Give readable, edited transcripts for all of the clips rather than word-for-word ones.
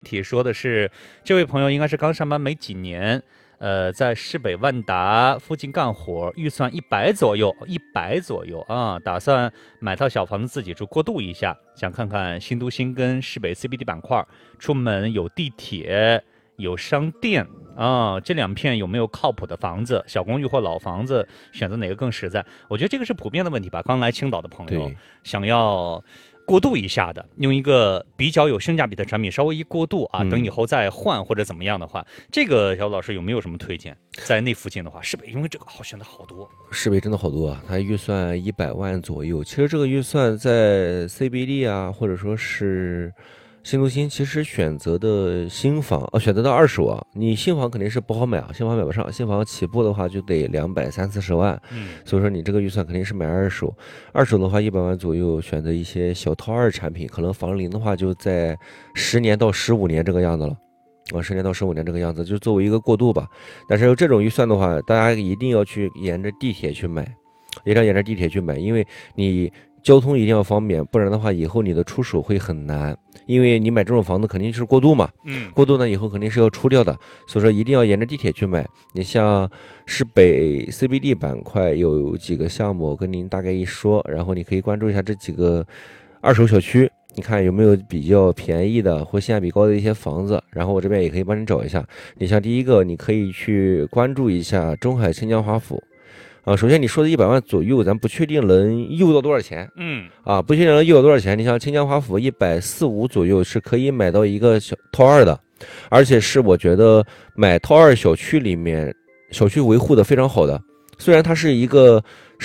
体说的是，这位朋友应该是刚上班没几年，在市北万达附近干活，预算100左右，100左右啊，打算买套小房子自己住，过渡一下，想看看新都心跟市北 CBD 板块，出门有地铁，有商店啊，这2片有没有靠谱的房子？小公寓或老房子，选择哪个更实在？我觉得这个是普遍的问题吧。刚来青岛的朋友想要过渡一下的，用一个比较有性价比的产品稍微一过渡啊，等以后再换或者怎么样的话，这个小老师有没有什么推荐？在那附近的话，市北因为这个好选的好多， 市北真的好多啊，它预算100万左右。其实这个预算在 CBD 啊，或者说是新都心，其实选择的新房选择到二手啊，你新房肯定是不好买啊，新房买不上，新房起步的话就得230-240万，所以说你这个预算肯定是买二手。二手的话100万左右，选择一些小套2产品，可能房龄的话就在10年到15年这个样子了。10年到15年这个样子，就作为一个过渡吧。但是这种预算的话，大家一定要去沿着地铁去买，一定要沿着地铁去买，因为你交通一定要方便，不然的话以后你的出手会很难，因为你买这种房子肯定是过渡嘛，过渡呢以后肯定是要出掉的，所以说一定要沿着地铁去买。你像市北 CBD 板块有几个项目，我跟您大概一说，然后你可以关注一下这几个二手小区，你看有没有比较便宜的或性价比高的一些房子，然后我这边也可以帮你找一下。你像第一个，你可以去关注一下中海清江华府。首先你说的100万左右，咱不确定能诱到多少钱，不确定能诱到多少钱。你像清江华府140-145左右是可以买到一个小套2的，而且是我觉得买套2小区里面小区维护的非常好的。虽然它是一个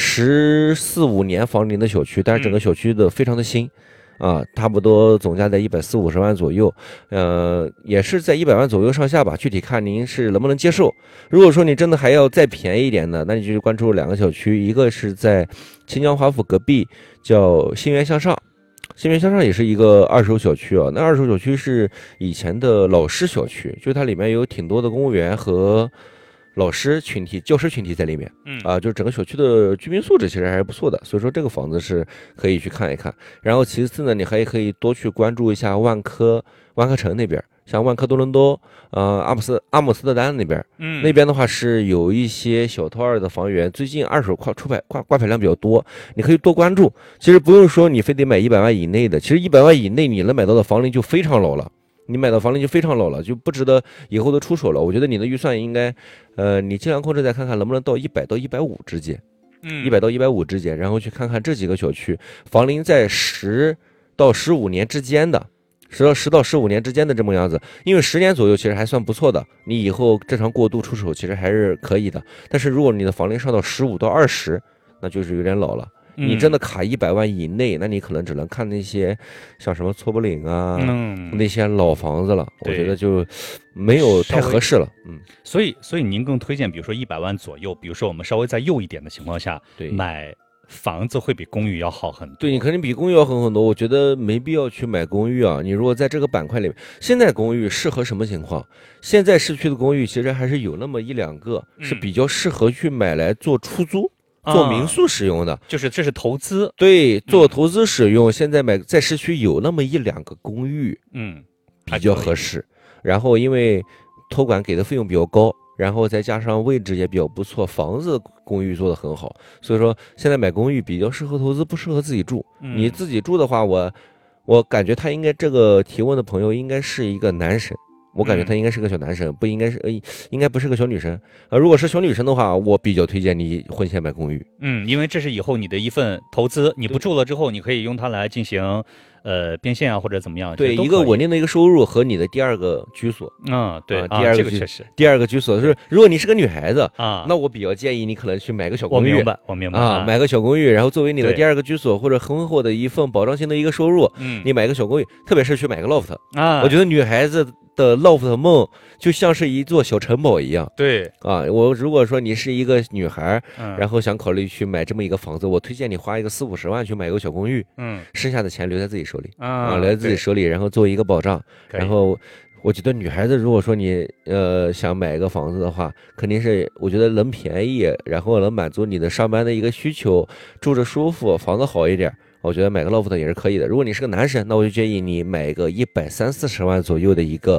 14-15年房龄的小区，但是整个小区的非常的新。差不多总价在140-150万左右，也是在100万左右上下吧，具体看您是能不能接受。如果说你真的还要再便宜一点的，那你就关注2个小区，一个是在清江华府隔壁，叫新源向上。新源向上也是一个二手小区啊，那二手小区是以前的老师小区，就它里面有挺多的公务员和老师群体、教师群体在里面，就是整个小区的居民素质其实还是不错的，所以说这个房子是可以去看一看。然后其次呢，你还可以多去关注一下万科城那边，像万科多伦多，阿姆斯特丹那边，那边的话是有一些小套2的房源，最近二手挂牌量比较多，你可以多关注。其实不用说你非得买100万以内的，其实100万以内你能买到的房龄就非常老了。你买到房龄就非常老了，就不值得以后的出手了。我觉得你的预算应该，你尽量控制，再看看能不能到100到150之间，100到150之间，然后去看看这几个小区房龄在10到15年之间的，10到15年之间的这么样子，因为10年左右其实还算不错的，你以后正常过渡出手其实还是可以的。但是如果你的房龄上到15到20，那就是有点老了。你真的卡100万以内，那你可能只能看那些像什么搓脖岭啊，那些老房子了，我觉得就没有太合适了。 所以您更推荐，比如说100万左右，比如说我们稍微再右一点的情况下，买房子会比公寓要好很多。 对，你肯定比公寓要好很多。我觉得没必要去买公寓啊。你如果在这个板块里面，现在公寓适合什么情况？现在市区的公寓其实还是有那么1-2个是比较适合去买来做出租。做民宿使用的， 就是这是投资， 对，做投资使用。现在买在市区有那么1-2个公寓，比较合适。然后因为托管给的费用比较高，然后再加上位置也比较不错，房子公寓做得很好，所以说现在买公寓比较适合投资，不适合自己住。你自己住的话，我感觉他应该这个提问的朋友应该是一个男生。我感觉他应该是个小男生，应该不是个小女生。如果是小女生的话，我比较推荐你婚前买公寓。 因为这是以后你的一份投资，你不住了之后，你可以用它来进行变现啊，或者怎么样。 对，一个稳定的一个收入和你的第2个居所。 对， 这个确实。 第2个居所是，如果你是个女孩子那我比较建议你可能去买个小公寓。 我明白买个小公寓，然后作为你的第2个居所或者婚后的一份保障性的一个收入。你买个小公寓，特别是去买个 loft 我觉得女孩子的 loft 梦就像是一座小城堡一样。 对我如果说你是一个女孩，然后想考虑去买这么一个房子，我推荐你花一个40-50万去买个小公寓，剩下的钱留在自己手里留在自己手里，然后做一个保障。然后我觉得女孩子如果说你想买一个房子的话，肯定是我觉得能便宜，然后能满足你的上班的一个需求，住着舒服，房子好一点。我觉得买个 loft 也是可以的。如果你是个男生，那我就建议你买一个130-140万左右的一个